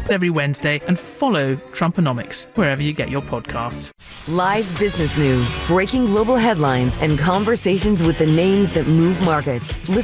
every Wednesday and follow Trumponomics wherever you get your podcasts. Live business news, breaking global headlines, and conversations with the names that move markets. Listen